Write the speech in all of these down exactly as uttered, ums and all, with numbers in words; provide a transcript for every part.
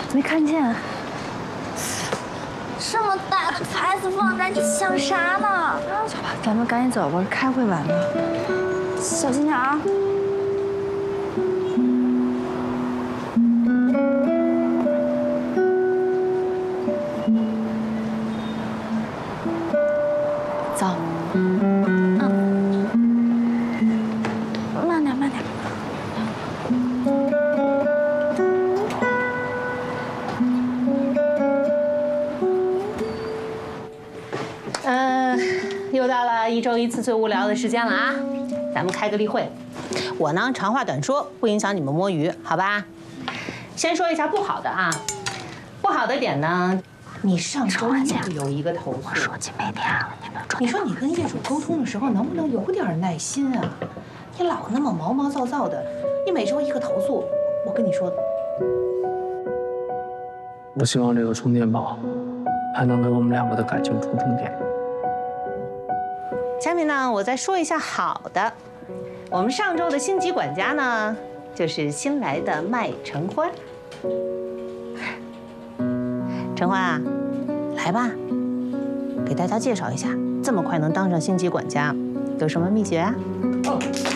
没看见。 这么大的牌子放这儿，你想啥呢？ 走吧，咱们赶紧走吧，开会晚了。 小心点啊！ 走。 嗯。慢点，慢点。 又到了一周一次最无聊的时间了啊！咱们开个例会，我呢长话短说，不影响你们摸鱼，好吧？先说一下不好的啊，不好的点呢，你上周就有一个投诉， 我手机没电了，你们你说你跟业主沟通的时候能不能有点耐心啊？你老那么毛毛躁躁的，你每周一个投诉，我跟你说， 我希望这个充电宝还能给我们两个的感情充充电。 下面呢，我再说一下好的。我们上周的星级管家呢，就是新来的麦承欢。承欢啊，来吧，给大家介绍一下，这么快能当上星级管家，有什么秘诀啊？哦，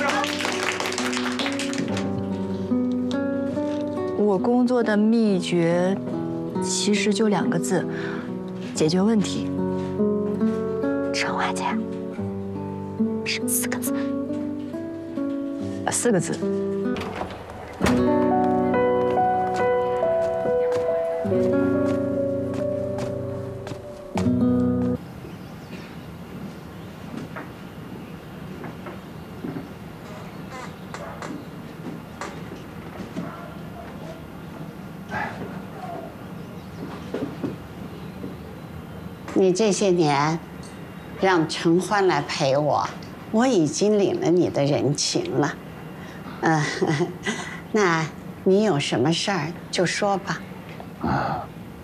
我工作的秘诀其实就两个字：解决问题。 承欢姐。 是四个字， 四个字。 你这些年让承欢来陪我。 我已经领了你的人情了，嗯、呃，那你有什么事儿就说吧。 啊，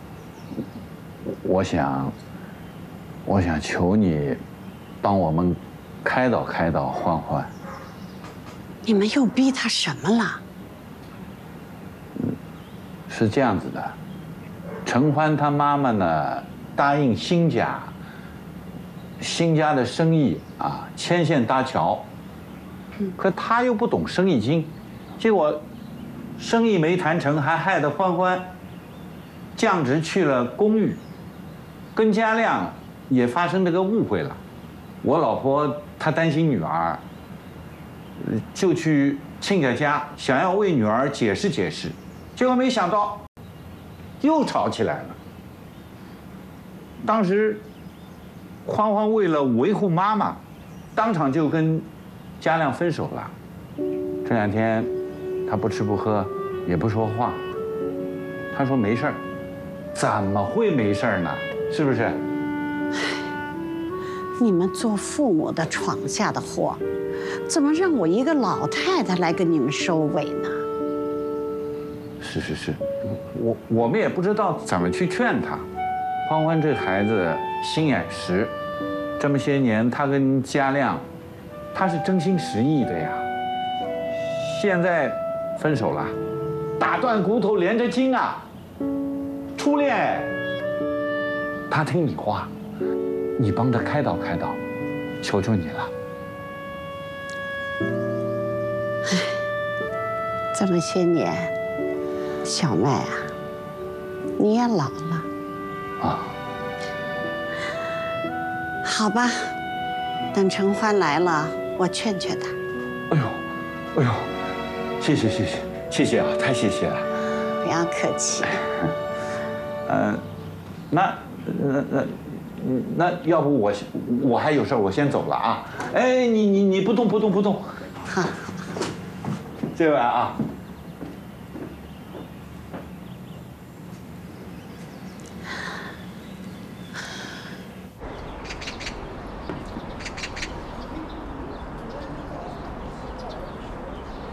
我想，我想求你，帮我们开导开导欢欢。 你们又逼他什么了？ 嗯，是这样子的，承欢他妈妈呢答应新家。 新家的生意啊，牵线搭桥，可他又不懂生意经，结果生意没谈成，还害得欢欢降职去了公寓，跟嘉亮也发生这个误会了。我老婆她担心女儿，就去亲家家，想要为女儿解释解释，结果没想到又吵起来了。当时。 欢欢为了维护妈妈，当场就跟嘉亮分手了。这两天，他不吃不喝，也不说话。他说没事儿，怎么会没事儿呢？是不是？ 你们做父母的闯下的祸，怎么让我一个老太太来跟你们收尾呢？ 是是是，我我们也不知道怎么去劝他。欢欢这孩子心眼实。 这么些年，他跟嘉亮，他是真心实意的呀。现在分手了，打断骨头连着筋啊！初恋哎，他听你话，你帮他开导开导，求求你了。 唉，这么些年，小麦啊，你也老了啊。 好吧，等承欢来了，我劝劝他。 哎呦，哎呦，谢谢谢谢谢谢啊，太谢谢了。 不要客气。 呃，那那那那要不我我还有事我先走了啊。哎，你你你不动不动不动。 好。 这位啊。